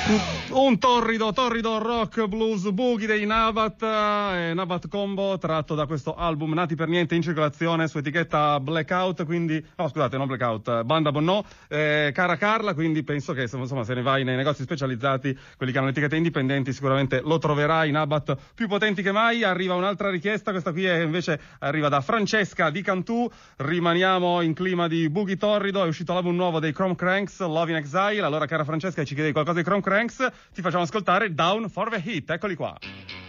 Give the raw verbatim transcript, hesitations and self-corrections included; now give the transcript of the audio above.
Un torrido, torrido rock blues boogie dei Nabat, eh, Nabat Combo, tratto da questo album Nati per Niente, in circolazione su etichetta Blackout, quindi, no scusate, non Blackout, Banda Bonnò, eh, cara Carla, quindi penso che insomma se ne vai nei negozi specializzati, quelli che hanno etichette indipendenti, sicuramente lo troverai, Nabat più potenti che mai. Arriva un'altra richiesta, questa qui è invece arriva da Francesca di Cantù, rimaniamo in clima di boogie torrido, è uscito l'album nuovo dei Chrome Cranks, Love in Exile. Allora cara Francesca, ci chiedevi qualcosa di Chrome Cranks, ti facciamo ascoltare Down for the Heat, eccoli qua.